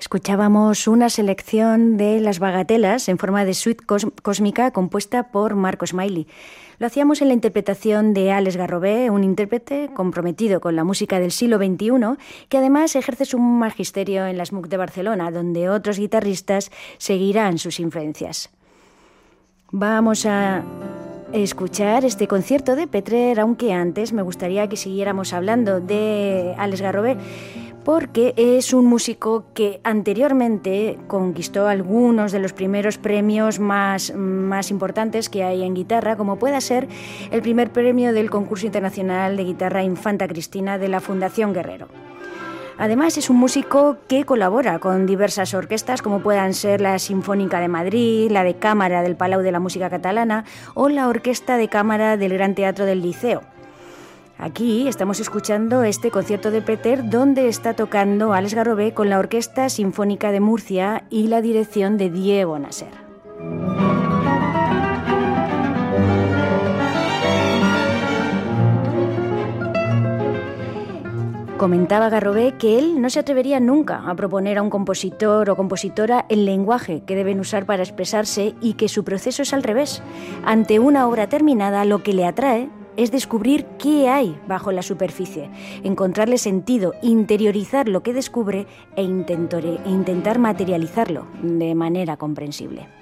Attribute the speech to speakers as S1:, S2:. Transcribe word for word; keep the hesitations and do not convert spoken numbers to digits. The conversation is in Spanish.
S1: Escuchábamos una selección de Las Bagatelas en forma de suite cós- cósmica compuesta por Marco Smiley. Lo hacíamos en la interpretación de Alex Garrobé, un intérprete comprometido con la música del siglo veintiuno, que además ejerce su magisterio en la S M U C de Barcelona, donde otros guitarristas seguirán sus influencias. Vamos a escuchar este concierto de Petrer, aunque antes me gustaría que siguiéramos hablando de Alex Garrobé, porque es un músico que anteriormente conquistó algunos de los primeros premios más, más importantes que hay en guitarra, como pueda ser el primer premio del concurso internacional de guitarra Infanta Cristina de la Fundación Guerrero. Además, es un músico que colabora con diversas orquestas, como puedan ser la Sinfónica de Madrid, la de Cámara del Palau de la Música Catalana o la Orquesta de Cámara del Gran Teatro del Liceo. Aquí estamos escuchando este concierto de Petrer, donde está tocando Alex Garrobé con la Orquesta Sinfónica de Murcia y la dirección de Diego Nasser. Comentaba Garrobé que él no se atrevería nunca a proponer a un compositor o compositora el lenguaje que deben usar para expresarse y que su proceso es al revés. Ante una obra terminada, lo que le atrae es descubrir qué hay bajo la superficie, encontrarle sentido, interiorizar lo que descubre e intentar materializarlo de manera comprensible.